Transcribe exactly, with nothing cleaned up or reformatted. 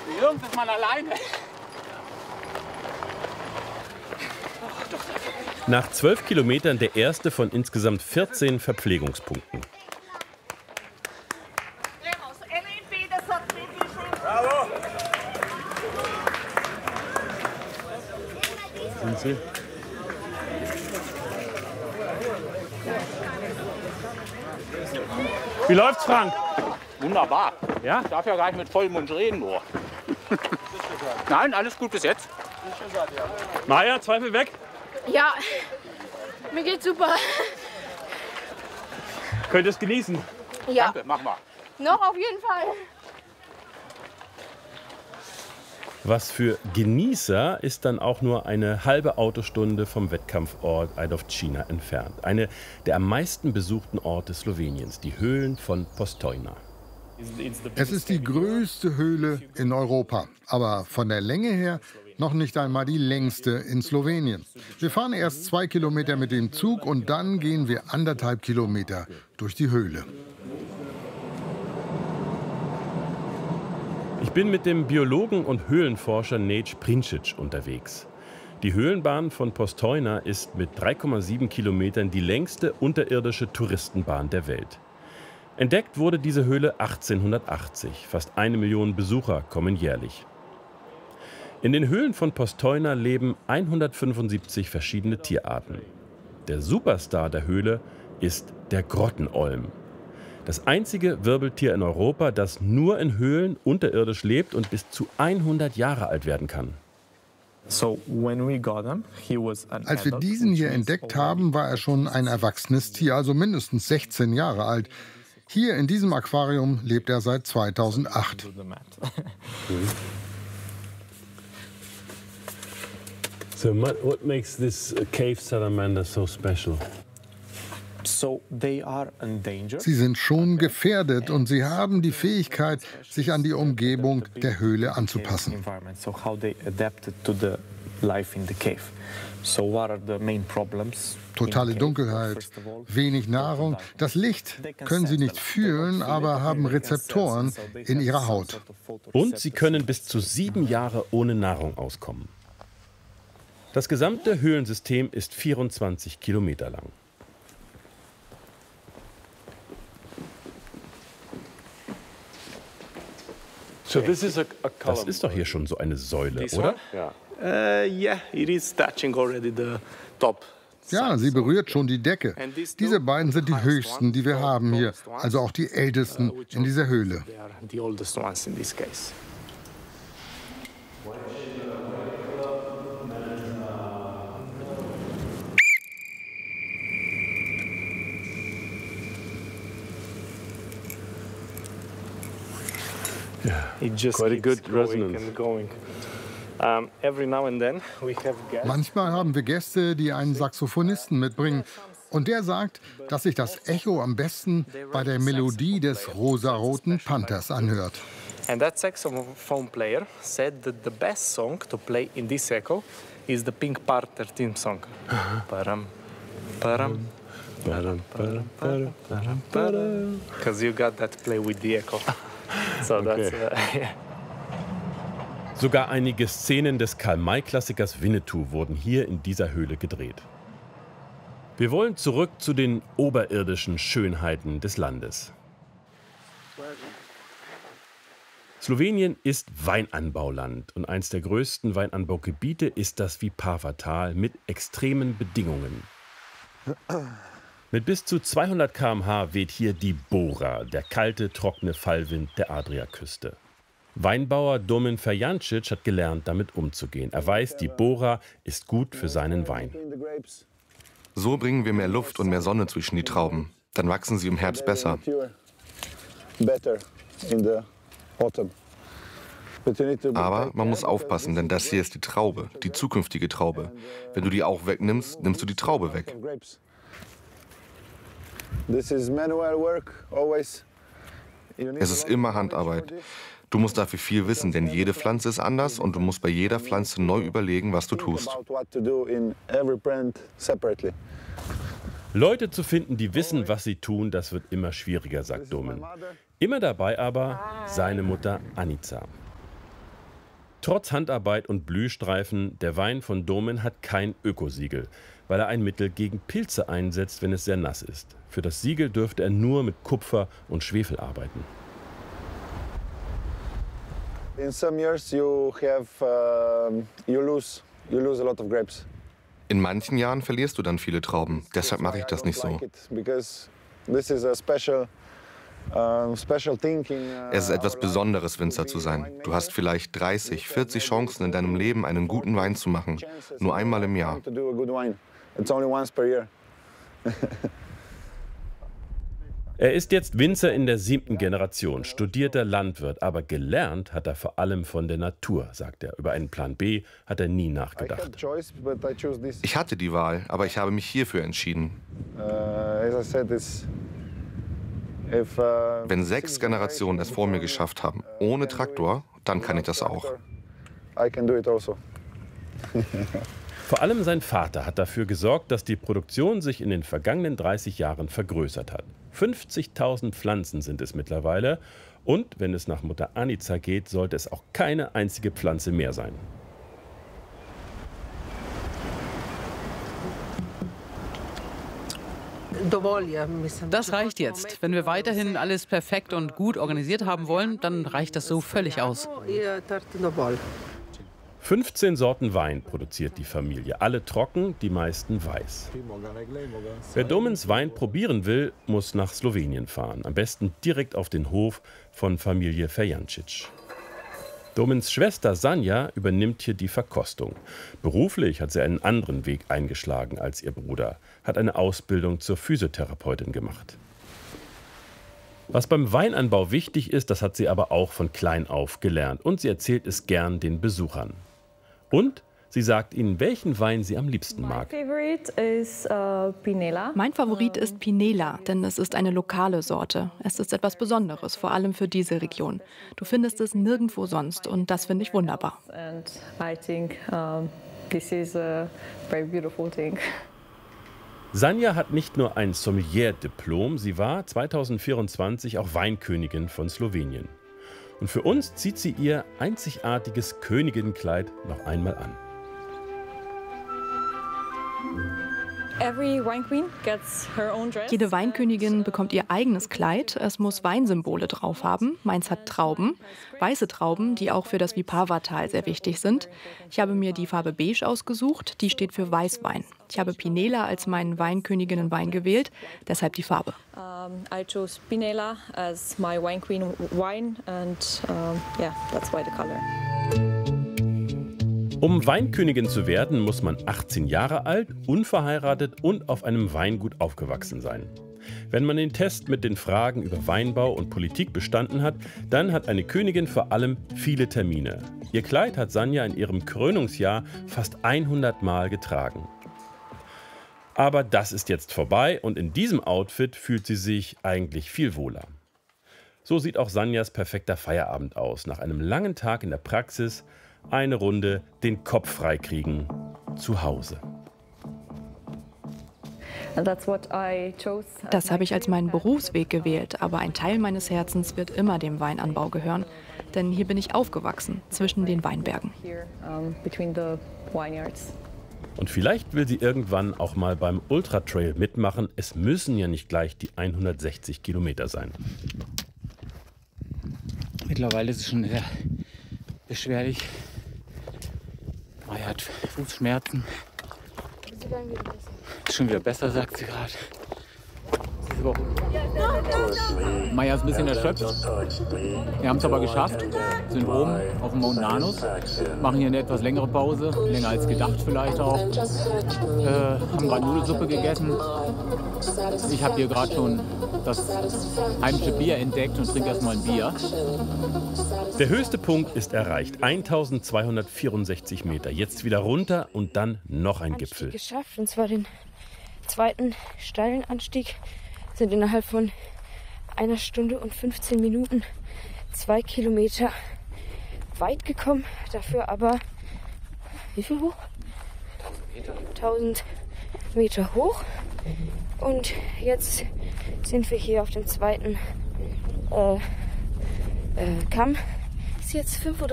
Jungs, ist man alleine. Nach zwölf Kilometern der erste von insgesamt vierzehn Verpflegungspunkten. Bravo! Sind Sie? Wie läuft's, Frank? Wunderbar. Ja? Ich darf ja gar nicht mit vollem Mund reden, nur. Nein, alles gut bis jetzt. Maja, Zweifel weg? Ja, mir geht's super. Könnt ihr es genießen? Ja, Danke, mach mal. noch auf jeden Fall. Was für Genießer ist dann auch nur eine halbe Autostunde vom Wettkampfort Ajdovština entfernt. Eine der am meisten besuchten Orte Sloweniens, die Höhlen von Postojna. Es ist die größte Höhle in Europa, aber von der Länge her noch nicht einmal die längste in Slowenien. Wir fahren erst zwei Kilometer mit dem Zug und dann gehen wir anderthalb Kilometer durch die Höhle. Ich bin mit dem Biologen und Höhlenforscher Nejc Princic unterwegs. Die Höhlenbahn von Postojna ist mit drei Komma sieben Kilometern die längste unterirdische Touristenbahn der Welt. Entdeckt wurde diese Höhle achtzehnhundertachtzig. Fast eine Million Besucher kommen jährlich. In den Höhlen von Postojna leben hundertfünfundsiebzig verschiedene Tierarten. Der Superstar der Höhle ist der Grottenolm. Das einzige Wirbeltier in Europa, das nur in Höhlen unterirdisch lebt und bis zu hundert Jahre alt werden kann. Als wir diesen hier entdeckt haben, war er schon ein erwachsenes Tier, also mindestens sechzehn Jahre alt. Hier in diesem Aquarium lebt er seit zweitausendacht. So, what makes this cave salamander so special? Sie sind schon gefährdet und sie haben die Fähigkeit, sich an die Umgebung der Höhle anzupassen. Totale Dunkelheit, wenig Nahrung. Das Licht können sie nicht fühlen, aber haben Rezeptoren in ihrer Haut. Und sie können bis zu sieben Jahre ohne Nahrung auskommen. Das gesamte Höhlensystem ist vierundzwanzig Kilometer lang. Das ist doch hier schon so eine Säule, oder? Ja, sie berührt schon die Decke. Diese beiden sind die höchsten, die wir haben hier, also auch die ältesten in dieser Höhle. Quite a good resonance. Manchmal haben wir Gäste, die einen Saxophonisten mitbringen. Und der sagt, dass sich das Echo am besten bei der Melodie des rosaroten Panthers anhört. And that saxophone player said that the best song to play in this echo is the Pink Panther theme song. Param, param, param, param, param, param, param. Because you got that play with the echo. So that's, uh, yeah. Sogar einige Szenen des Karl-May-Klassikers Winnetou wurden hier in dieser Höhle gedreht. Wir wollen zurück zu den oberirdischen Schönheiten des Landes. Slowenien ist Weinanbauland und eines der größten Weinanbaugebiete ist das Vipava-Tal mit extremen Bedingungen. Mit bis zu zweihundert Kilometer pro Stunde weht hier die Bora, der kalte, trockene Fallwind der Adriaküste. Weinbauer Domen Ferjancic hat gelernt, damit umzugehen. Er weiß, die Bora ist gut für seinen Wein. So bringen wir mehr Luft und mehr Sonne zwischen die Trauben. Dann wachsen sie im Herbst besser. Aber man muss aufpassen, denn das hier ist die Traube, die zukünftige Traube. Wenn du die auch wegnimmst, nimmst du die Traube weg. Es ist immer Handarbeit. Du musst dafür viel wissen, denn jede Pflanze ist anders und du musst bei jeder Pflanze neu überlegen, was du tust. Leute zu finden, die wissen, was sie tun, das wird immer schwieriger, sagt Domen. Immer dabei aber seine Mutter Anica. Trotz Handarbeit und Blühstreifen, der Wein von Domen hat kein Ökosiegel, weil er ein Mittel gegen Pilze einsetzt, wenn es sehr nass ist. Für das Siegel dürfte er nur mit Kupfer und Schwefel arbeiten. In some years you have uh, you lose you lose a lot of grapes. In manchen Jahren verlierst du dann viele Trauben. Deshalb mache ich das nicht so. Es ist etwas Besonderes, Winzer zu sein. Du hast vielleicht dreißig, vierzig Chancen in deinem Leben, einen guten Wein zu machen. Nur einmal im Jahr. Er ist jetzt Winzer in der siebten Generation, studierter Landwirt, aber gelernt hat er vor allem von der Natur, sagt er. Über einen Plan B hat er nie nachgedacht. Ich hatte die Wahl, aber ich habe mich hierfür entschieden. Wenn sechs Generationen es vor mir geschafft haben, ohne Traktor, dann kann ich das auch. Vor allem sein Vater hat dafür gesorgt, dass die Produktion sich in den vergangenen dreißig Jahren vergrößert hat. fünfzigtausend Pflanzen sind es mittlerweile. Und wenn es nach Mutter Anica geht, sollte es auch keine einzige Pflanze mehr sein. Das reicht jetzt. Wenn wir weiterhin alles perfekt und gut organisiert haben wollen, dann reicht das so völlig aus. fünfzehn Sorten Wein produziert die Familie, alle trocken, die meisten weiß. Wer Domens Wein probieren will, muss nach Slowenien fahren, am besten direkt auf den Hof von Familie Ferjancic. Domens Schwester Sanja übernimmt hier die Verkostung. Beruflich hat sie einen anderen Weg eingeschlagen als ihr Bruder, hat eine Ausbildung zur Physiotherapeutin gemacht. Was beim Weinanbau wichtig ist, das hat sie aber auch von klein auf gelernt und sie erzählt es gern den Besuchern. Und sie sagt ihnen, welchen Wein sie am liebsten mag. Mein Favorit ist Pinela, denn es ist eine lokale Sorte. Es ist etwas Besonderes, vor allem für diese Region. Du findest es nirgendwo sonst und das finde ich wunderbar. Sanja hat nicht nur ein Sommelier-Diplom, sie war zweitausendvierundzwanzig auch Weinkönigin von Slowenien. Und für uns zieht sie ihr einzigartiges Königinnenkleid noch einmal an. Jede Weinkönigin bekommt ihr eigenes Kleid. Es muss Weinsymbole drauf haben. Meins hat Trauben, weiße Trauben, die auch für das Vipava-Tal sehr wichtig sind. Ich habe mir die Farbe Beige ausgesucht, die steht für Weißwein. Ich habe Pinela als meinen Weinköniginnenwein gewählt, deshalb die Farbe. Um, I chose Pinela as my wine queen wine and um, yeah, that's why the color. Um Weinkönigin zu werden, muss man achtzehn Jahre alt, unverheiratet und auf einem Weingut aufgewachsen sein. Wenn man den Test mit den Fragen über Weinbau und Politik bestanden hat, dann hat eine Königin vor allem viele Termine. Ihr Kleid hat Sanja in ihrem Krönungsjahr fast hundert Mal getragen. Aber das ist jetzt vorbei und in diesem Outfit fühlt sie sich eigentlich viel wohler. So sieht auch Sanjas perfekter Feierabend aus. Nach einem langen Tag in der Praxis eine Runde den Kopf freikriegen zu Hause. Das habe ich als meinen Berufsweg gewählt, aber ein Teil meines Herzens wird immer dem Weinanbau gehören. Denn hier bin ich aufgewachsen, zwischen den Weinbergen. Und vielleicht will sie irgendwann auch mal beim Ultratrail mitmachen. Es müssen ja nicht gleich die hundertsechzig Kilometer sein. Mittlerweile ist es schon sehr beschwerlich. Maya hat Fußschmerzen. Ist schon wieder besser, sagt sie gerade. Maya ist ein bisschen erschöpft. Wir haben es aber geschafft. Sind oben auf dem Mount Nanus. Machen hier eine etwas längere Pause. Länger als gedacht vielleicht auch. Äh, haben gerade Nudelsuppe gegessen. Ich habe hier gerade schon das heimische Bier entdeckt und trinke erstmal ein Bier. Der höchste Punkt ist erreicht. eintausendzweihundertvierundsechzig Meter. Jetzt wieder runter und dann noch ein Gipfel. Anstieg geschafft, und zwar den zweiten steilen Anstieg. Sind innerhalb von einer Stunde und fünfzehn Minuten zwei Kilometer weit gekommen. Dafür aber, wie viel hoch? tausend Meter hoch. Und jetzt sind wir hier auf dem zweiten äh, äh, Kamm. Ist jetzt fünf Uhr